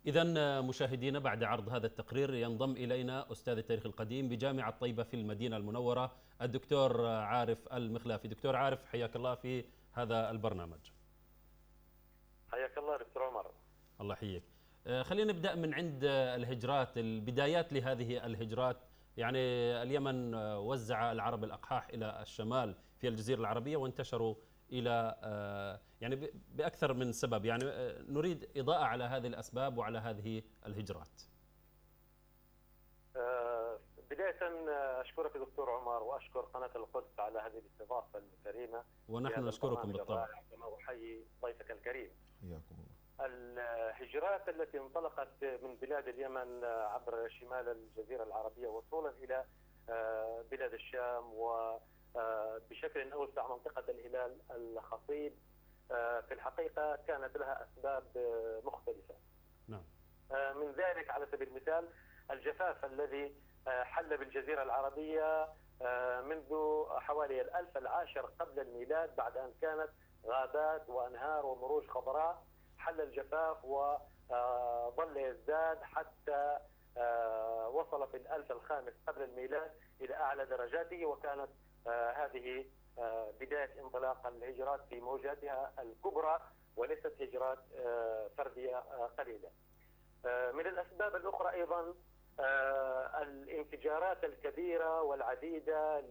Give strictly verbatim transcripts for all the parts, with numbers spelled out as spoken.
إذا مشاهدينا، بعد عرض هذا التقرير ينضم إلينا أستاذ التاريخ القديم بجامعة طيبة في المدينة المنورة الدكتور عارف المخلافي. دكتور عارف، حياك الله في هذا البرنامج. حياك الله دكتور عمر. الله يحييك. خلينا نبدأ من عند الهجرات، البدايات لهذه الهجرات. يعني اليمن وزع العرب الأقحاح إلى الشمال في الجزيرة العربية وانتشروا إلى يعني بأكثر من سبب، يعني نريد إضاءة على هذه الأسباب وعلى هذه الهجرات. بداية أشكرك دكتور عمر وأشكر قناة القدس على هذه الاستضافة الكريمة، ونحن نشكركم بالطبع. كما أحيي ضيفك الكريم. حياكم الله. الهجرات التي انطلقت من بلاد اليمن عبر شمال الجزيرة العربية وصولا إلى بلاد الشام وبشكل أوسع منطقة الهلال الخصيب، في الحقيقة كانت لها أسباب مختلفة. نعم. من ذلك على سبيل المثال الجفاف الذي حل بالجزيرة العربية منذ حوالي الألف العاشر قبل الميلاد، بعد أن كانت غابات وأنهار ومروج خضراء. حل الجفاف وظل يزداد حتى وصل في الألف الخامس قبل الميلاد إلى أعلى درجاته، وكانت هذه بداية انطلاق الهجرات في موجاتها الكبرى وليست هجرات فردية قليلة. من الأسباب الأخرى أيضا الانفجارات الكبيرة والعديدة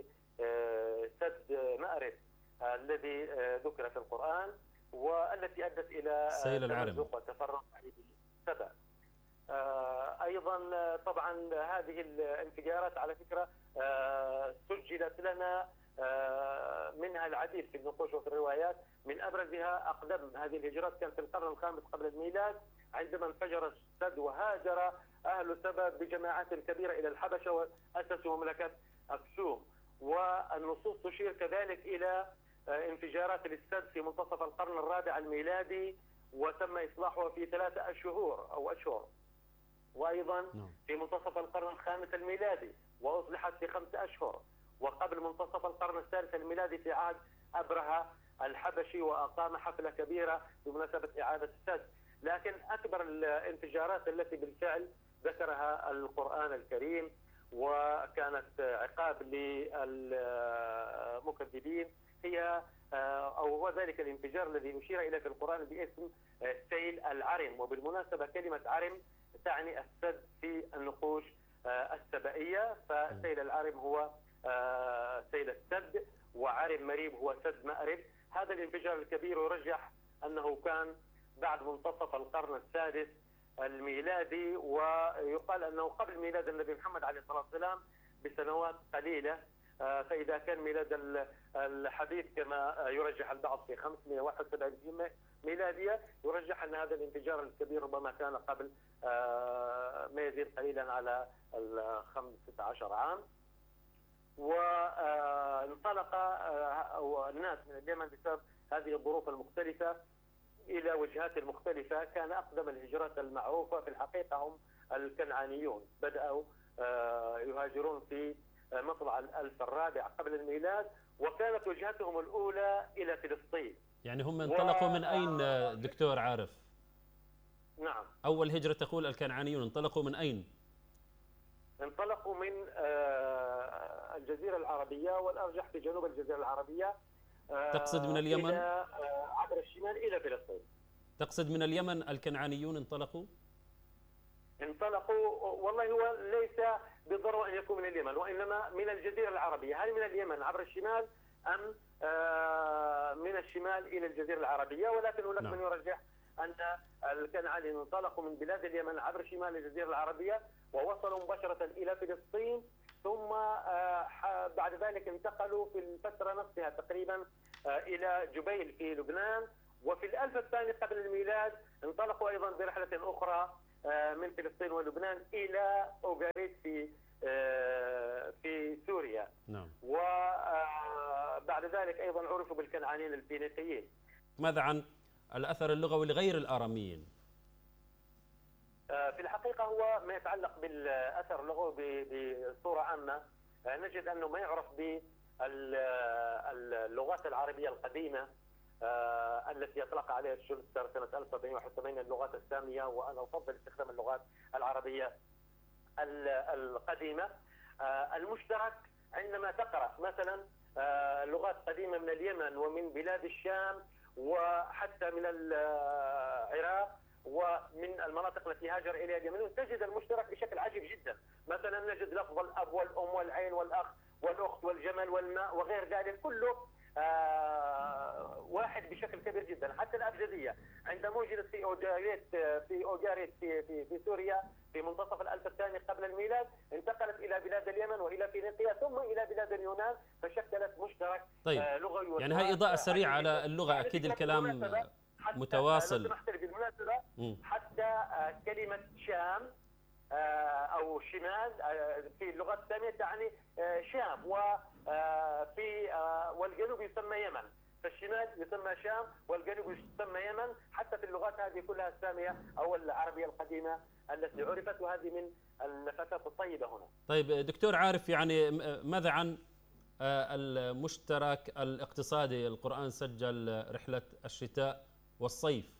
لسد مأرب الذي ذكر في القرآن، والتي أدت إلى سيل العرم وتفرق سبأ. أيضا طبعا هذه الانفجارات على فكرة سجلت لنا منها العديد في النقوش وفي الروايات. من أبرزها أقدم هذه الهجرات كان في القرن الخامس قبل الميلاد، عندما انفجر السد وهاجر أهل سبأ بجماعات كبيرة إلى الحبشة وأسسوا مملكة أكسوم. والنصوص تشير كذلك إلى انفجارات للسد في منتصف القرن الرابع الميلادي، وتم إصلاحها في ثلاثة أشهر أو أشهر، وأيضا في منتصف القرن الخامس الميلادي وأصلحت في خمسة أشهر، وقبل منتصف القرن الثالث الميلادي في عهد أبرهة الحبشي وأقام حفلة كبيرة بمناسبة إعادة السد. لكن أكبر الانفجارات التي بالفعل ذكرها القرآن الكريم وكانت عقاب للمكذبين هي أو هو ذلك الانفجار الذي أشير إليه في القرآن باسم سيل العرم. وبالمناسبة كلمة عرم تعني السد في النقوش السبائية، فسيل العرم هو سيل السد، وعرم مريب هو سد مأرب. هذا الانفجار الكبير يرجح أنه كان بعد منتصف القرن السادس الميلادي، ويقال أنه قبل ميلاد النبي محمد عليه الصلاة والسلام بسنوات قليلة. فإذا كان ميلاد الحديث كما يرجح البعض في خمسمائة وواحد وسبعين ميلادية، يرجح أن هذا الانفجار الكبير ربما كان قبل ما يزيد قليلا على خمسة عشر عام. وانطلق الناس من اليمن بسبب هذه الظروف المختلفة إلى وجهات المختلفة. كان أقدم الهجرات المعروفة في الحقيقة هم الكنعانيون، بدأوا يهاجرون في مطلع الألف الرابع قبل الميلاد، وكانت وجهتهم الأولى إلى فلسطين. يعني هم انطلقوا و... من أين دكتور عارف؟ نعم، أول هجرة تقول الكنعانيون انطلقوا من أين؟ انطلقوا من الجزيرة العربية، والأرجح في جنوب الجزيرة العربية. تقصد من اليمن؟ إلى عبر الشمال إلى فلسطين. تقصد من اليمن الكنعانيون انطلقوا؟ انطلقوا والله هو ليس بالضرورة أن يكون من اليمن، وإنما من الجزيرة العربية. هل من اليمن عبر الشمال أم من الشمال إلى الجزيرة العربية؟ ولكن هناك من يرجح أن الكنعانيين انطلقوا من بلاد اليمن عبر شمال الجزيرة العربية ووصلوا مباشرة إلى فلسطين، ثم بعد ذلك انتقلوا في الفترة نفسها تقريبا إلى جبيل في لبنان. وفي الألف الثاني قبل الميلاد انطلقوا أيضا برحلة أخرى من فلسطين ولبنان إلى أوغاريت في في سوريا. نعم. وبعد ذلك أيضا عرفوا بالكنعانيين الفينيقيين. ماذا عن الأثر اللغوي لغير الآراميين؟ في الحقيقة هو ما يتعلق بالأثر اللغوي بصورة عامة، نجد أنه ما يعرف باللغات العربية القديمة التي أطلق عليها شولتر سنة ألف وسبعمائة وواحد وسبعين اللغات السامية، وأنا أفضل استخدام اللغات العربية القديمة. المشترك عندما تقرأ مثلا لغات قديمة من اليمن ومن بلاد الشام وحتى من العراق ومن المناطق التي هاجر إليها اليمنيون، تجد المشترك بشكل عجيب جدا. مثلا نجد لفظ الأب والأم والعين والأخ والأخت والجمل والماء وغير ذلك، كله آه واحد بشكل كبير جدا. حتى الأبجدية عندما وجدت في أوجاريت في أوجاريت في, في, في سوريا في منتصف الألف الثاني قبل الميلاد، انتقلت إلى بلاد اليمن وإلى فينيقيا ثم إلى بلاد اليونان، فشكلت مشترك طيب. آه لغوي. يعني هاي إضاءة سريعة على اللغة، أكيد الكلام متواصل. لو سمحت لي بالمناسبة، حتى آه كلمة شام أو شمال في اللغات الثانية تعني شام، وفي والجنوب يسمى يمن، فالشمال يسمى شام والجنوب يسمى يمن، حتى في اللغات هذه كلها السامية أو العربية القديمة التي عرفت، وهذه من النفسات الطيبة هنا. طيب دكتور عارف، يعني ماذا عن المشترك الاقتصادي؟ القرآن سجل رحلة الشتاء والصيف.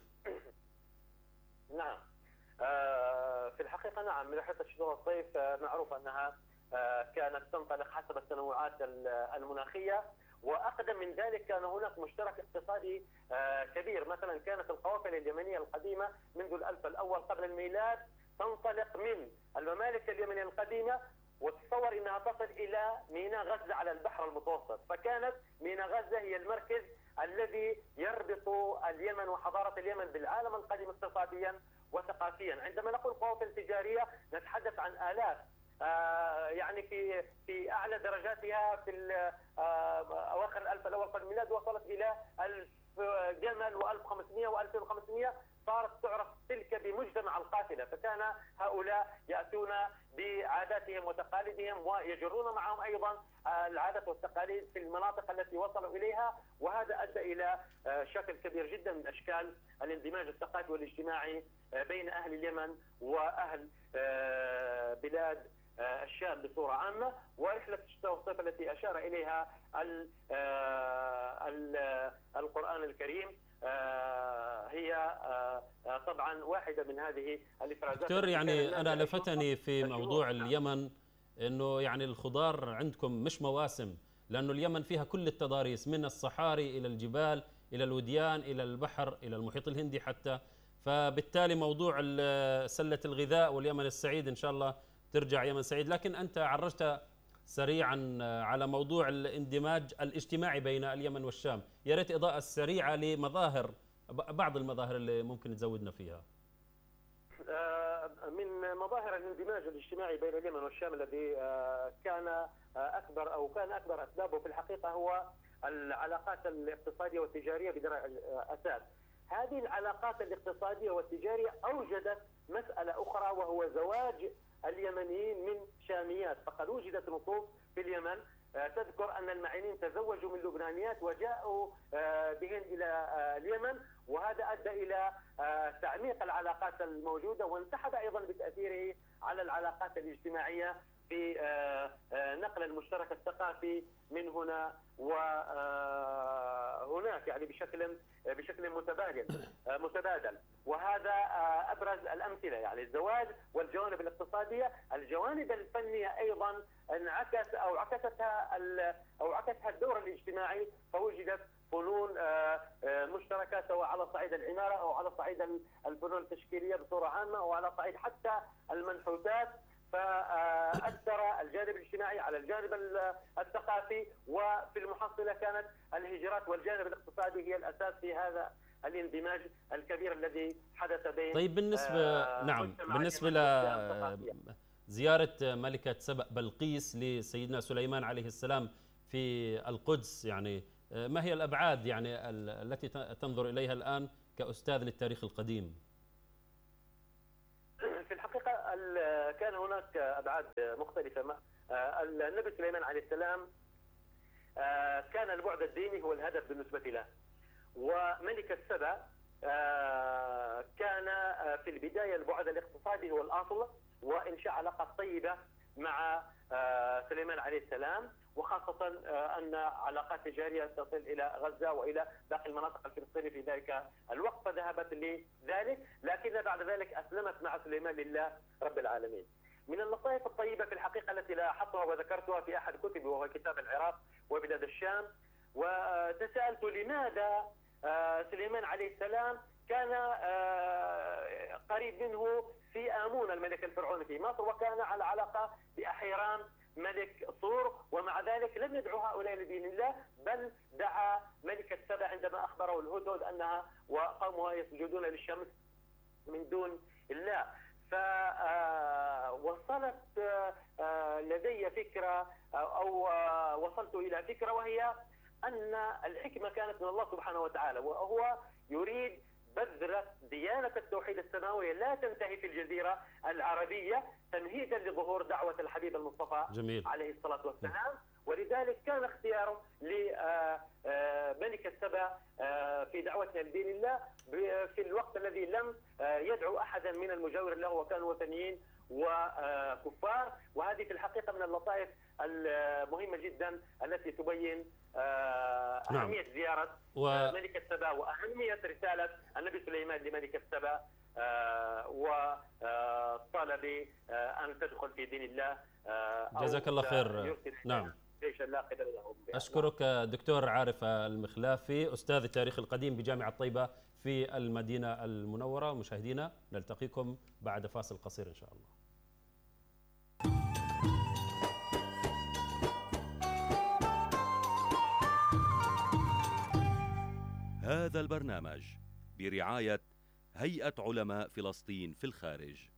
نعم، في الحقيقة نعم، رحلة الشتاء والصيف معروف أنها كانت تنطلق حسب التنوعات المناخية، وأقدم من ذلك كان هناك مشترك اقتصادي كبير. مثلا كانت القوافل اليمنية القديمة منذ الألف الأول قبل الميلاد تنطلق من الممالك اليمنية القديمة، وتصور أنها تصل إلى ميناء غزة على البحر المتوسط، فكانت ميناء غزة هي المركز الذي يربط اليمن وحضارة اليمن بالعالم القديم اقتصاديا وثقافيا. عندما نقول قوافل تجارية نتحدث عن آلاف، آه يعني في في اعلى درجاتها في آه اواخر الالف الاول قبل الميلاد وصلت الى ألف جمل وألف وخمسمائة وألفين وخمسمائة، صارت تعرف تلك بمجتمع القافله، فكان هؤلاء ياتون بعاداتهم وتقاليدهم ويجرون معهم ايضا العادات والتقاليد في المناطق التي وصلوا اليها، وهذا ادى الى شكل كبير جدا من اشكال الاندماج الثقافي والاجتماعي بين اهل اليمن واهل بلاد الشام بصورة عامة. ورحلة الشتاء والصيف التي أشار إليها القرآن الكريم هي طبعا واحدة من هذه الإفرازات. دكتور، يعني أنا لفتني في موضوع اليمن أنه يعني الخضار عندكم مش مواسم، لأنه اليمن فيها كل التضاريس من الصحاري إلى الجبال إلى الوديان إلى البحر إلى المحيط الهندي حتى، فبالتالي موضوع سلة الغذاء واليمن السعيد إن شاء الله ترجع يمن سعيد. لكن أنت عرجت سريعا على موضوع الاندماج الاجتماعي بين اليمن والشام، يا ريت إضاءة سريعة لمظاهر بعض المظاهر اللي ممكن تزودنا فيها. من مظاهر الاندماج الاجتماعي بين اليمن والشام الذي كان أكبر أو كان أكبر أسبابه في الحقيقة هو العلاقات الاقتصادية والتجارية بدرجة الأساس. هذه العلاقات الاقتصادية والتجارية أوجدت مسألة أخرى، وهو زواج اليمنيين من شاميات، فقد وجدت نصوص في اليمن تذكر أن المعينين تزوجوا من لبنانيات وجاءوا بهن إلى اليمن، وهذا أدى إلى تعميق العلاقات الموجودة، وانسحب أيضا بتأثيره على العلاقات الاجتماعية في نقل المشترك الثقافي من هنا وهناك، يعني بشكل بشكل متبادل متبادل وهذا ابرز الامثله، يعني الزواج والجوانب الاقتصاديه. الجوانب الفنيه ايضا انعكس او عكستها او عكسها الدور الاجتماعي، فوجدت فنون مشتركه سواء على صعيد العماره او على صعيد الفنون التشكيليه بصوره عامه، او على صعيد حتى المنحوتات، فأثر الجانب الاجتماعي على الجانب الثقافي، وفي المحصلة كانت الهجرات والجانب الاقتصادي هي الأساس في هذا الاندماج الكبير الذي حدث بين. طيب بالنسبة آه نعم بالنسبة لزيارة ملكة سبأ بلقيس لسيدنا سليمان عليه السلام في القدس، يعني ما هي الأبعاد يعني التي تنظر إليها الآن كأستاذ للتاريخ القديم؟ في الحقيقة كان هناك أبعاد مختلفة. النبي سليمان عليه السلام كان البعد الديني هو الهدف بالنسبة له، وملكة سبأ كان في البداية البعد الاقتصادي هو الأصل، وإنشاء علاقات طيبة مع سليمان عليه السلام، وخاصة أن علاقات تجارية تصل إلى غزة وإلى باقي المناطق الفلسطينية في ذلك الوقت، فذهبت لذلك، لكن بعد ذلك أسلمت مع سليمان لله رب العالمين. من اللطائف الطيبة في الحقيقة التي لاحظتها وذكرتها في أحد كتبي وهو كتاب العراق وبلاد الشام، وتساءلت لماذا سليمان عليه السلام كان قريب منه في آمون الملك الفرعوني في مصر، وكان على علاقة بأحيرام ملك صور، ومع ذلك لم يدعو هؤلاء لدين الله، بل دعا ملكة سبأ عندما أخبره الهدهد أنها وقومها يسجدون للشمس من دون الله. فوصلت لدي فكرة أو وصلت إلى فكرة، وهي أن الحكمة كانت من الله سبحانه وتعالى، وهو يريد بذرة ديانة التوحيد السماوية لا تنتهي في الجزيرة العربية، تمهيدا لظهور دعوة الحبيب المصطفى جميل. عليه الصلاة والسلام. ولذلك كان اختياره لملك سبأ في دعوتها لدين الله في الوقت الذي لم يدعو أحدا من المجاور له، وكانوا وثنيين وكفار. وهذه في الحقيقة من اللطائف المهمة جدا التي تبين أهمية نعم. زيارة و... ملكة سبأ وأهمية رسالة النبي سليمان لملكة سبأ وطلب أن تدخل في دين الله. جزاك الله خير. نعم. أشكرك دكتور عارف المخلافي، أستاذ التاريخ القديم بجامعة طيبة في المدينة المنورة. مشاهدينا نلتقيكم بعد فاصل قصير إن شاء الله. هذا البرنامج برعاية هيئة علماء فلسطين في الخارج.